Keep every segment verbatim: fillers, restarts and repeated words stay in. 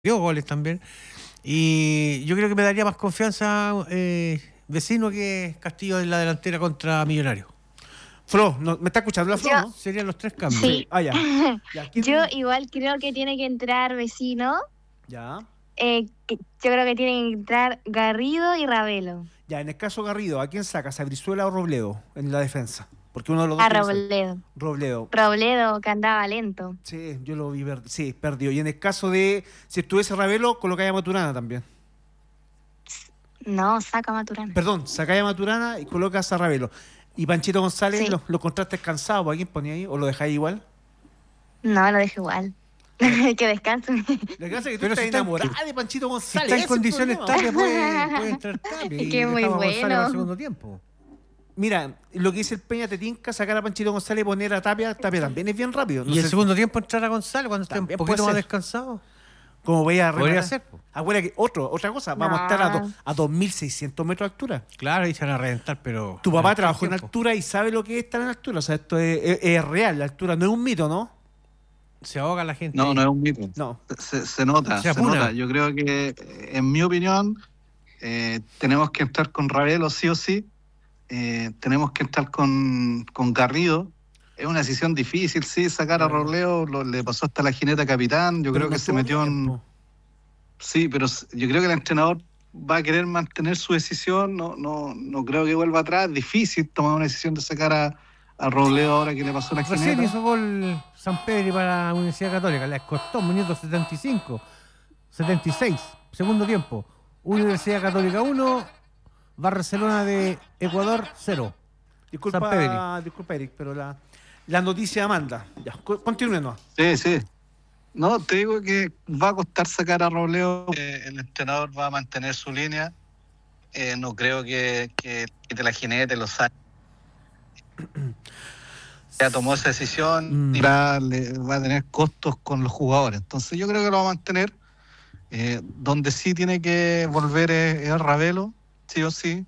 dio goles también. Y yo creo que me daría más confianza eh, Vecino que Castillo en la delantera contra Millonarios. Flo, ¿no, ¿me está escuchando la Flo, Yo- no? Serían los tres cambios. Sí. Ah, ya. Ya, ¿quién- Yo igual creo que tiene que entrar Vecino. ya. Eh, que- yo creo que tienen que entrar Garrido y Ravelo. Ya, en el caso Garrido, ¿a quién sacas? ¿A Brizuela o Robledo en la defensa? Porque uno de los dos A tiene que ser- Robledo. Robledo. Robledo que andaba lento. Sí, yo lo vi ver... Sí, perdió. Y en el caso de, si estuviese Ravelo, colocáis a Maturana también. No, saca a Maturana. Perdón, sacáis a Maturana y colocas a Ravelo. Y Panchito González, Sí. los, los contrastes cansados, ¿a quién ponía ahí? ¿O lo dejáis igual? No, lo dejo igual. que descanse. Lo que pasa es que tú Pero estás si está en- enamorada de Panchito Si González. está en ese es el condiciones problema. Tapia, puede, puede entrar Tapia. Es y que es muy dejamos a González bueno. para el segundo tiempo. Mira, lo que dice el Peña te tinca, sacar a Panchito González y poner a Tapia. Tapia también es bien rápido. No y el sé segundo tiempo entrar a González cuando esté un También poquito puede más ser. descansado. cómo veía a Podría rematar. ser, po. Acuérdate que otro, otra cosa, vamos a estar a, do- No. a dos mil seiscientos metros de altura. Claro, ahí se van a reventar, pero... Tu papá en trabajó en tiempo. altura y sabe lo que es estar en altura. O sea, esto es, es- es real, la altura no es un mito, ¿no? Se ahoga la gente. No, ahí. no es un mito. No. Se, se nota, Se se, apura. nota. Yo creo que, eh, en mi opinión, eh, tenemos que entrar con Ravelo sí o sí. Eh, tenemos que entrar con, con Garrido. Es una decisión difícil, sí, sacar a Claro. Robledo, lo- le pasó hasta la jineta capitán. Yo Pero creo que no se tuvo metió en... tiempo. Sí, pero s- yo creo que el entrenador va a querer mantener su decisión. No, no, no creo que vuelva atrás. Difícil tomar una decisión de sacar a, a Robledo ahora que le pasó la Recién jineta. hizo gol San Pedro para la Universidad Católica. Les costó minuto setenta y cinco. setenta y seis. Segundo tiempo. Universidad Católica uno. Barcelona de Ecuador cero. Disculpa, San Pedri. disculpa, Eric, pero la, la noticia manda. Ya, co- continúenos. Sí, sí. No, te digo que va a costar sacar a Robledo. Eh, el entrenador va a mantener su línea. Eh, no creo que, que, que te la jinete, lo saque. Ya tomó esa decisión Mm. y va, le- va a tener costos con los jugadores. Entonces yo creo que lo va a mantener. Eh, donde sí tiene que volver es, es Ravelo, sí o sí.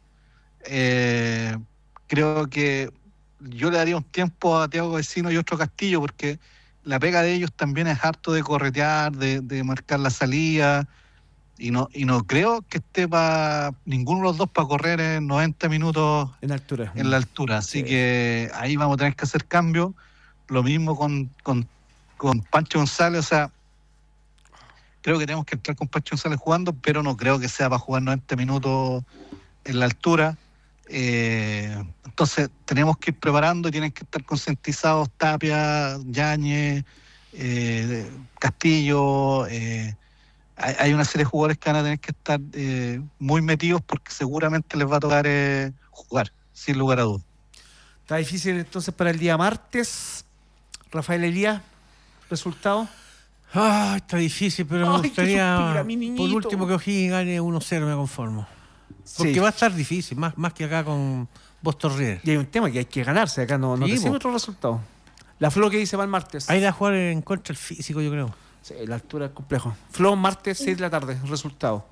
Eh, creo que yo le daría un tiempo a Thiago Vecino y otro Castillo, porque la pega de ellos también es harto de corretear, de, de marcar la salida, y no y no creo que esté para ninguno de los dos para correr en noventa minutos En altura. en la altura, así Sí. que ahí vamos a tener que hacer cambios. Lo mismo con, con, con Pancho González, o sea, creo que tenemos que entrar con Pancho González jugando, pero no creo que sea para jugar noventa minutos en la altura. Eh, entonces tenemos que ir preparando y tienen que estar concientizados Tapia, Yáñez, eh, Castillo. eh, hay, hay una serie de jugadores que van a tener que estar eh, muy metidos porque seguramente les va a tocar eh, jugar, sin lugar a dudas. Está difícil entonces para el día martes. Rafael Elías, resultado. Ah, está difícil, pero me Ay, que gustaría, suspira, mi por niñito. último, que O'Higgins gane uno cero, me conformo. Porque Sí. va a estar difícil, más, más que acá con Boston River. Y hay un tema que hay que ganarse. Acá no, no Sí, te sirve po. otro resultado. La Flo que dice va el martes. Hay que jugar en contra el físico, yo creo. Sí, la altura es complejo. Flo, martes, seis de la tarde. Resultado.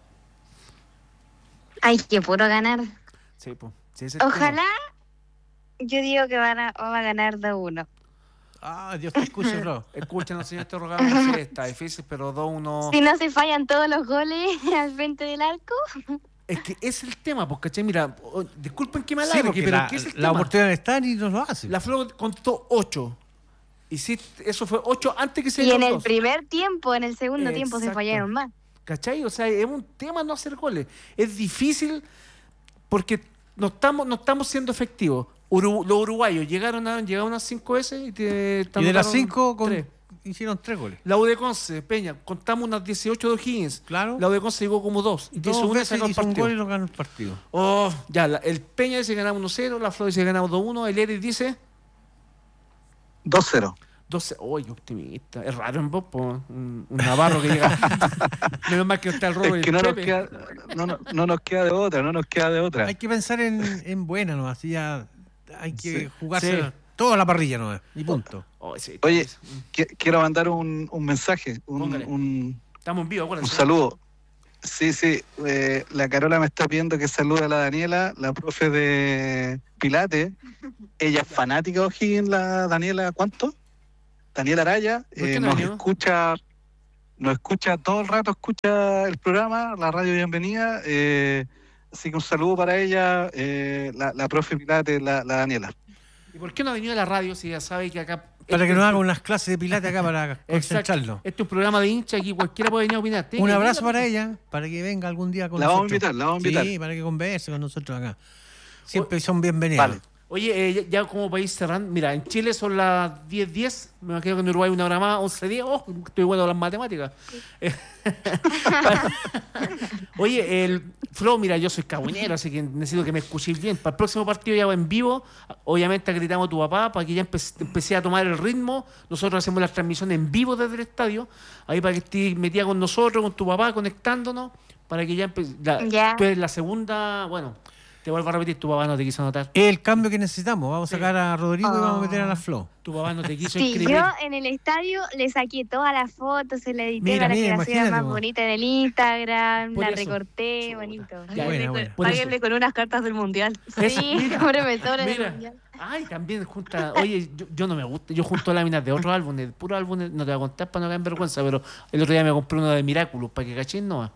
Hay que puro ganar. Sí, pues. Sí, ese es el Ojalá, yo digo que van a, va a ganar dos uno. Ah, Dios te escuche, bro. tema. Escúchenos, señor, este rogamos. Sí, está difícil, pero dos uno. Si no se fallan todos los goles al frente del arco. Es que es el tema, porque, ¿cachai? Mira, oh, disculpen que me Sí, alargue, porque pero la, ¿qué es el la tema? oportunidad está y no lo hace. La Flo contó ocho. Y sí, eso fue ocho antes que se Y dieron en el dos. primer tiempo, en el segundo tiempo se Exacto. fallaron más. ¿Cachai? O sea, es un tema no hacer goles. Es difícil porque no estamos, no estamos siendo efectivos. Uru- los uruguayos llegaron a, llegaron a cinco veces y te Y de las anotaron cinco con- tres. hicieron tres goles. La U de Conce, Peña, contamos unas dieciocho de O'Higgins. Claro. La U de Conce llegó como dos. Y te hizo Dos una y veces sacó el hizo un partido. gol y no ganó el partido. Oh, ya, la- el Peña dice que ganamos uno cero, la Flor dice que ganamos dos uno, el Eric dice dos cero. doce. Uy, qué optimista. Es raro en vos, po. Un, un navarro que llega. Menos mal que está el robo y Es que el no nos, Pepe. queda, no, no- no nos queda de otra, no nos queda de otra. Hay que pensar en, en buena, ¿no? Así ya hay que Sí. jugarse Sí. toda la parrilla, ¿no? Y punto. Oh, sí, Oye, sí. qui- quiero mandar un, un mensaje, un, Póngale. un, Estamos en vivo, un acuérdense. saludo. Sí, sí, eh, la Carola me está pidiendo que salude a la Daniela, la profe de Pilates. Ella es fanática de O'Higgins, la Daniela, ¿cuánto? Daniela Araya, ¿Por qué eh, no nos vino? escucha, nos escucha todo el rato, escucha el programa, la radio Bienvenida, eh, así que un saludo para ella, eh, la, la profe Pilates, la, la Daniela. ¿Y por qué no ha venido a la radio si ya sabe que acá... Para que este- nos haga unas clases de pilates acá para concentrarlo. Exacto. Este es un programa de hincha, aquí cualquiera puede venir a opinar. Tiene Un que abrazo venir a- para ella, para que venga algún día con La vamos a nosotros. invitar, la vamos a invitar. Sí, para que converse con nosotros acá. Siempre son bienvenidos. Vale. Oye, eh, ya, ya como país cerrando, mira, en Chile son las diez diez, me imagino que en Uruguay una hora más, once diez, oh, estoy bueno con las matemáticas. Eh, Oye, el Flo, mira, yo soy cabinero, así que necesito que me escuchéis bien. Para el próximo partido ya en vivo, obviamente gritamos a tu papá para que ya empe- empecé a tomar el ritmo. Nosotros hacemos las transmisiones en vivo desde el estadio, ahí para que estés metida con nosotros, con tu papá, conectándonos, para que ya empe- la, Ya. tú eres la segunda, bueno, te vuelvo a repetir, tu papá no te quiso anotar. Es el cambio que necesitamos. Vamos a Sí. sacar a Rodrigo y vamos a meter a la Ah. Flo. Tu papá no te quiso Sí, inscribir. yo en el estadio le saqué todas las fotos, se la edité Mira, para mira, que la sea imagínate, más vos. bonita en el Instagram, Por la eso. recorté, Chuta. bonito. Ya, Buena, buena. Por eso. Páguenle con unas cartas del mundial. Eso, Sí, mira, pobre metores del mira. mundial. Ay, también junta. Oye, yo, yo no me gusta. Yo junto láminas de otros álbumes, puros álbumes, no te voy a contar para no caer en vergüenza, pero el otro día me compré uno de Miraculous para que cachín no.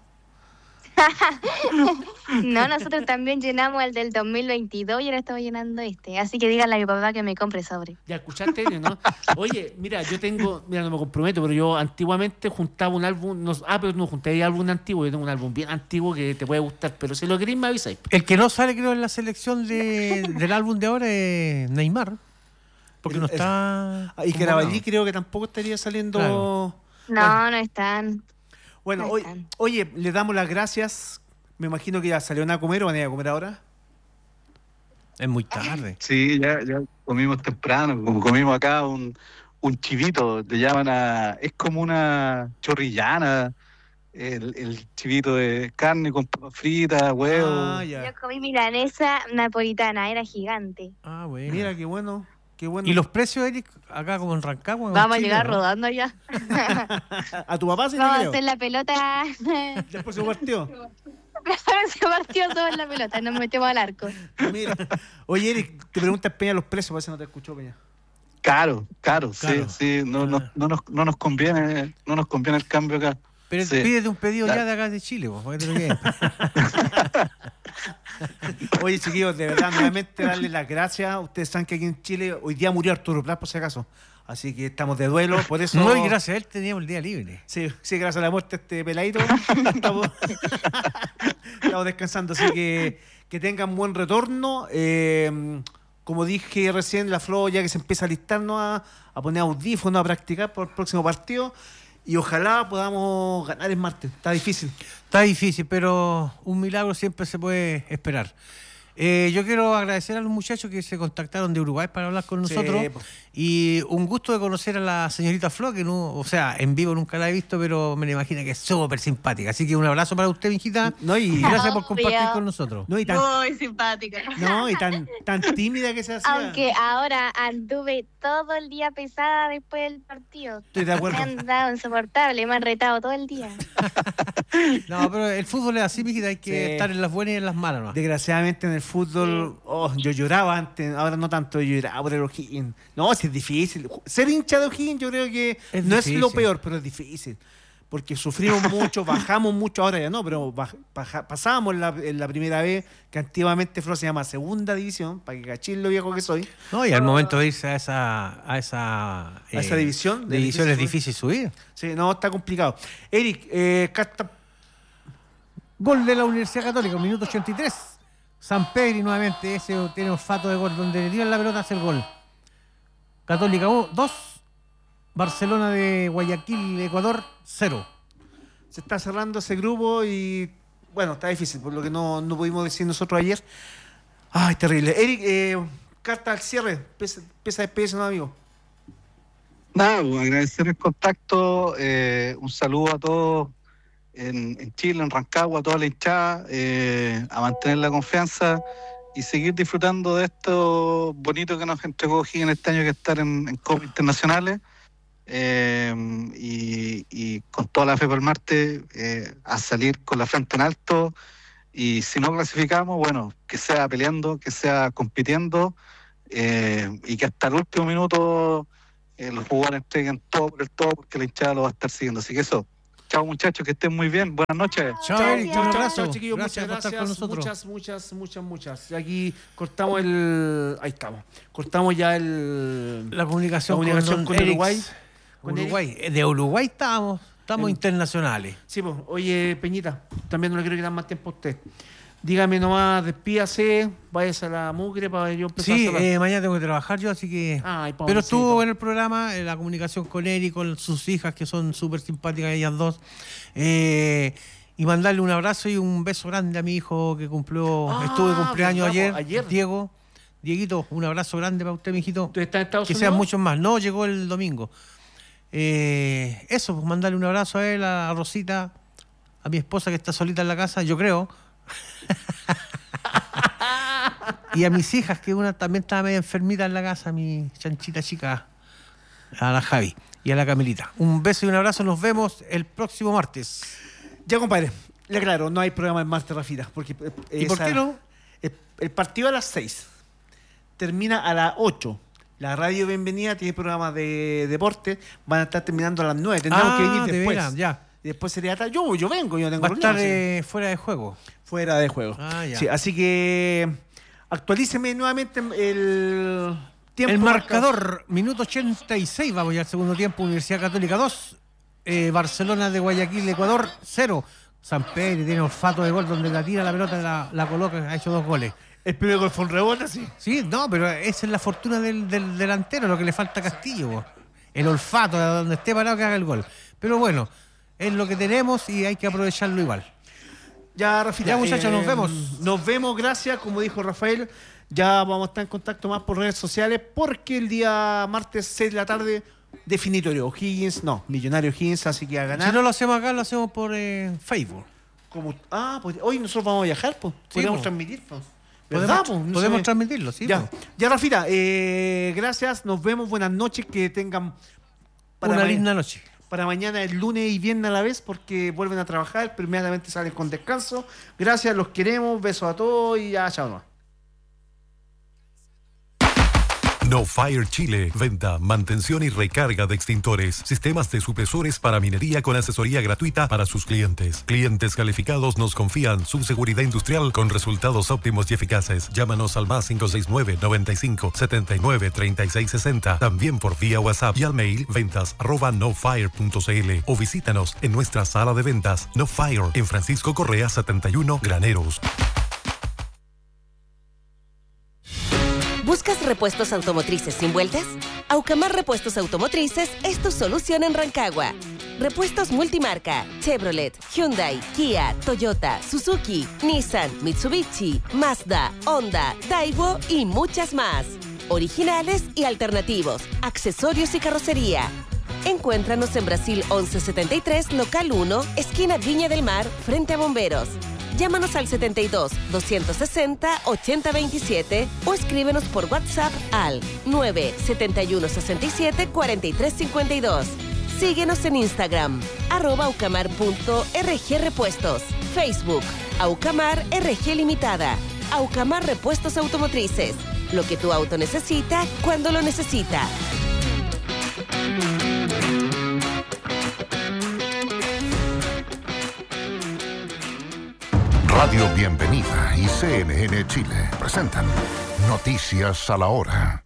No, nosotros también llenamos el del dos mil veintidós y ahora estamos llenando este. Así que díganle a mi papá que me compre sobre. Ya escuchaste, Elio, ¿no? Oye, mira, yo tengo, mira, no me comprometo, pero yo antiguamente juntaba un álbum, no, ah, pero no junté álbum antiguo, yo tengo un álbum bien antiguo que te puede gustar, pero si lo queréis me avisáis. El que no sale, creo, en la selección de, del álbum de ahora es Neymar. Porque no El- está. Ah, y convocado. Carabalí creo que tampoco estaría saliendo. Claro. No, Bueno. no están. Bueno, No oye, están. oye, le damos las gracias. Me imagino que ya salieron a comer o van a ir a comer ahora. Es muy tarde. Sí, ya, ya comimos temprano, como comimos acá un, un chivito, le llaman a, es como una chorrillana, el, el chivito de carne con papas fritas, huevos. Ah, Yo ya. comí milanesa napolitana, era gigante. Ah, bueno. Mira, qué bueno, qué bueno. ¿Y los precios, Eric, acá como en Rancagua? en Vamos a Chile, llegar no? rodando ya. A tu papá se le Vamos a creo. hacer la pelota. Después se partió. Se partió todo en la pelota, nos metemos al arco. Mira. Oye, Eric, te preguntas Peña los precios, parece que no te escuchó Peña. Caro, caro, Caro. sí, sí, no, Ah. no, no, nos, no nos conviene, no nos conviene el cambio acá. Pero Sí. pídete un pedido La- ya de acá de Chile, pues, para que te lo lleven. Oye, chiquillos, de verdad, nuevamente darles las gracias. Ustedes saben que aquí en Chile hoy día murió Arturo Prat, por si acaso. Así que estamos de duelo, por eso... No, y gracias a él teníamos el día libre. Sí, sí, gracias a la muerte de este peladito. Estamos, estamos descansando, así que que tengan buen retorno. Eh, como dije recién, la Flo ya que se empieza a listarnos a, a poner audífonos, a practicar por el próximo partido. Y ojalá podamos ganar el martes. Está difícil. Está difícil, pero un milagro siempre se puede esperar. Eh, yo quiero agradecer a los muchachos que se contactaron de Uruguay para hablar con Sí, nosotros. po. Y un gusto de conocer a la señorita Flo, que no, o sea, en vivo nunca la he visto, pero me la imagino que es súper simpática. Así que un abrazo para usted, mijita. No, y, Y gracias por Obvio. compartir con nosotros. no, y tan, Muy simpática. no, y tan, tan tímida que se hacía. Aunque ahora anduve todo el día pesada después del partido. Estoy de acuerdo. Me han dado insoportable, me han retado todo el día. No, pero el fútbol es así, mijita, hay que Sí. estar en las buenas y en las malas, ¿no? Desgraciadamente en el fútbol, oh, yo lloraba antes, ahora no tanto, yo lloraba por el O'Higgins. No, sí es difícil. Ser hincha de O'Higgins yo creo que Es no es lo difícil. peor, pero es difícil. Porque sufrimos mucho, bajamos mucho, ahora ya no, pero baj- baja- pasábamos en la, en la primera vez, que antiguamente Flo se llama segunda división, para que cachín lo viejo que soy. No, y al momento de irse a esa a esa, A esa división, de división es difícil difícil subir. Sí, no, está complicado. Eric, eh, carta- Gol de la Universidad Católica, minuto ochenta y tres. San Pedri nuevamente, ese tiene olfato de gol, donde le tiran la pelota hace el gol. Católica dos, Barcelona de Guayaquil, Ecuador, cero. se está cerrando ese grupo y bueno, está difícil, por lo que no, no pudimos decir nosotros ayer. Ay, terrible. Eric, eh, carta al cierre, empieza empieza a despedirse, ¿no, amigo? Nada, pues, agradecer el contacto, eh, un saludo a todos en, en Chile, en Rancagua, a toda la hinchada, eh, a mantener la confianza y seguir disfrutando de esto bonito que nos entregó O'Higgins este año, que es estar en, en Copas Internacionales, eh, y, y con toda la fe para el martes, eh, a salir con la frente en alto, y si no clasificamos, bueno, que sea peleando, que sea compitiendo, eh, y que hasta el último minuto eh, los jugadores entreguen todo por el todo, porque la hinchada lo va a estar siguiendo. Así que eso, Chao, muchachos, que estén muy bien. Buenas noches. Chao, Chao, Eric, chao, un Chao, abrazo. chao, chiquillos, Gracias por muchas estar con gracias. nosotros. Muchas, muchas, muchas, muchas. Y aquí cortamos el. Ahí estamos. Cortamos ya el. La comunicación, La comunicación con, con Eric. Uruguay. Con Uruguay. Eh, De Uruguay estamos, estamos En- internacionales. Sí, pues, oye, Peñita, también no le quiero quitar más tiempo a usted. Dígame nomás, despídase, váyase a la mugre para yo empezar Sí, a cerrar. eh, mañana tengo que trabajar yo, así que... Ay, Pero pobrecito. estuvo en el programa, en la comunicación con Eric, con sus hijas, que son súper simpáticas ellas dos. Eh, y mandarle un abrazo y un beso grande a mi hijo que cumplió, Ah, estuvo de cumpleaños verdad, ayer, po, ayer. Diego. Dieguito, un abrazo grande para usted, mijito. ¿Tú estás en Estados Que Unidos? sean muchos más. No, llegó el domingo. Eh, eso, pues mandarle un abrazo a él, a Rosita, a mi esposa que está solita en la casa, yo creo. Y a mis hijas, que una también estaba medio enfermita en la casa, mi chanchita chica, a la Javi y a la Camilita. Un beso y un abrazo, nos vemos el próximo martes. Ya, compadre, le aclaro, no hay programa el martes, Rafita. Porque, eh, ¿Y por esa- qué no? El, el partido a las seis. Termina a las ocho. La radio Bienvenida tiene programas de deporte. Van a estar terminando a las nueve. Tendremos Ah, que venir de después. veras, ya. Y después sería tal. Yo, yo vengo, yo tengo Va a estar reunión, sí. eh, fuera de juego. Fuera de juego. Ah, ya. Sí, así que actualíceme nuevamente el tiempo. El marcador, minuto ochenta y seis, vamos ya al segundo tiempo, Universidad Católica dos, eh, Barcelona de Guayaquil, Ecuador cero. San Pedro tiene olfato de gol, donde la tira la pelota, la, la coloca, ha hecho dos goles. El primer gol fue un rebote, sí. Sí, no, pero esa es la fortuna del, del delantero, lo que le falta a Castillo. Po. El olfato, de donde esté parado que haga el gol. Pero bueno, es lo que tenemos y hay que aprovecharlo igual. Ya, Rafita. Ya, muchachos, nos vemos. Nos vemos, gracias. Como dijo Rafael, ya vamos a estar en contacto más por redes sociales porque el día martes seis de la tarde, definitorio. O'Higgins, no, Millonario O'Higgins, así que a ganar. Si no lo hacemos acá, lo hacemos por eh, Facebook. Como, ah, pues hoy nosotros vamos a viajar, pues. Sí, Podemos po. transmitir, pues. ¿Verdad, Podemos, po? No podemos se me- transmitirlo, sí. Ya, po. ya, Rafita, eh, gracias, nos vemos, buenas noches, que tengan Una ma- linda noche. para mañana el lunes y viernes a la vez porque vuelven a trabajar, pero inmediatamente salen con descanso. Gracias, los queremos, besos a todos y ya, chao nomás. No Fire Chile. Venta, mantención y recarga de extintores. Sistemas de supresores para minería con asesoría gratuita para sus clientes. Clientes calificados nos confían su seguridad industrial con resultados óptimos y eficaces. Llámanos al más cinco seis nueve, noventa y cinco, setenta y nueve, treinta y seis sesenta. También por vía WhatsApp y al mail ventas arroba nofire punto cl o visítanos en nuestra sala de ventas No Fire en Francisco Correa setenta y uno Graneros. ¿Buscas repuestos automotrices sin vueltas? Aucamar Repuestos Automotrices es tu solución en Rancagua. Repuestos multimarca, Chevrolet, Hyundai, Kia, Toyota, Suzuki, Nissan, Mitsubishi, Mazda, Honda, Daewoo y muchas más. Originales y alternativos, accesorios y carrocería. Encuéntranos en Brasil once setenta y tres, local uno, esquina Viña del Mar, frente a Bomberos. Llámanos al setenta y dos, doscientos sesenta, ochenta veintisiete o escríbenos por WhatsApp al nueve setenta y uno, sesenta y siete, cuarenta y tres cincuenta y dos. Síguenos en Instagram, arroba aucamar punto rg repuestos. Facebook, Aucamar R G Limitada. Aucamar Repuestos Automotrices. Lo que tu auto necesita, cuando lo necesita. Radio Bienvenida y C N N Chile presentan Noticias a la Hora.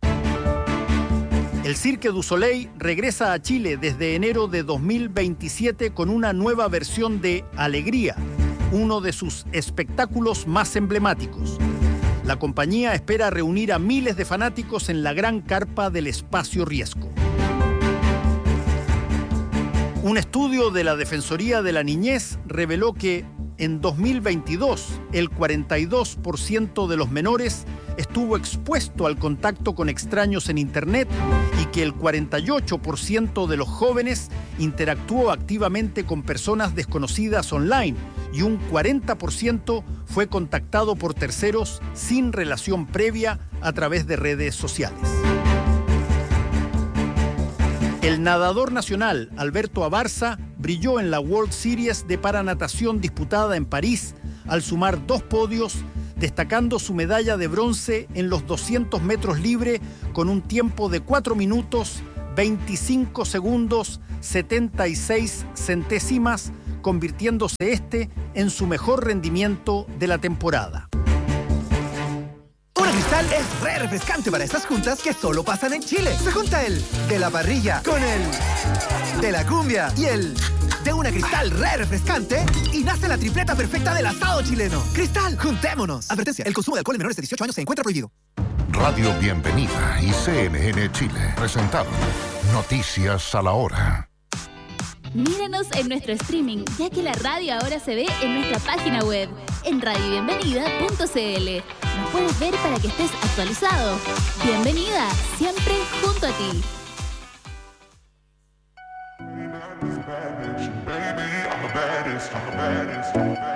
El Cirque du Soleil regresa a Chile desde enero de dos mil veintisiete con una nueva versión de Alegría, uno de sus espectáculos más emblemáticos. La compañía espera reunir a miles de fanáticos en la gran carpa del Espacio Riesco. Un estudio de la Defensoría de la Niñez reveló que en dos mil veintidós el cuarenta y dos por ciento de los menores estuvo expuesto al contacto con extraños en Internet y que el cuarenta y ocho por ciento de los jóvenes interactuó activamente con personas desconocidas online y un cuarenta por ciento fue contactado por terceros sin relación previa a través de redes sociales. El nadador nacional Alberto Abarza brilló en la World Series de paranatación disputada en París al sumar dos podios, destacando su medalla de bronce en los doscientos metros libre con un tiempo de cuatro minutos, veinticinco segundos, setenta y seis centésimas, convirtiéndose este en su mejor rendimiento de la temporada. Una Cristal es re refrescante para esas juntas que solo pasan en Chile. Se junta el de la parrilla con el de la cumbia y el de una Cristal re refrescante y nace la tripleta perfecta del asado chileno. Cristal, juntémonos. Advertencia, el consumo de alcohol en menores de dieciocho años se encuentra prohibido. Radio Bienvenida y C N N Chile presentaron Noticias a la Hora. Míranos en nuestro streaming, ya que la radio ahora se ve en nuestra página web, en radio bienvenida punto c l. Nos puedes ver para que estés actualizado. Bienvenida, siempre junto a ti.